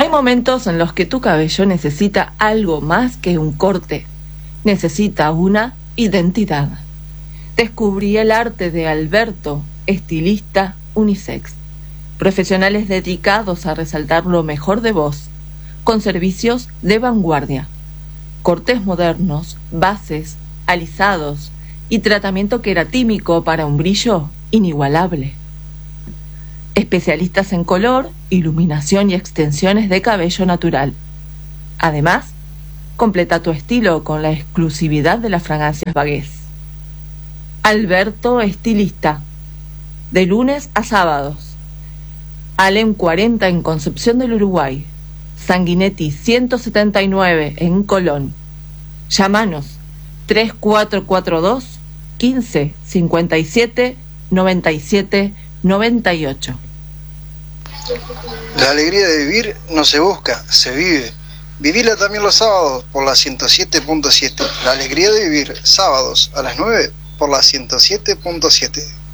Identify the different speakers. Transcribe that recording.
Speaker 1: Hay momentos en los que tu cabello necesita algo más que un corte. Necesita una identidad. Descubrí el arte de Alberto, estilista unisex. Profesionales dedicados a resaltar lo mejor de vos, con servicios de vanguardia. Cortes modernos, bases, alisados y tratamiento queratímico para un brillo inigualable. Especialistas en color, iluminación y extensiones de cabello natural. Además, completa tu estilo con la exclusividad de las fragancias Bagués. Alberto Estilista, de lunes a sábados. Alem 40 en Concepción del Uruguay. Sanguinetti 179 en Colón. Llámanos 3442 15 57 97 98.
Speaker 2: La alegría de vivir no se busca, se vive. Vivila también los sábados por la 107.7. La alegría de vivir sábados a las 9 por la 107.7.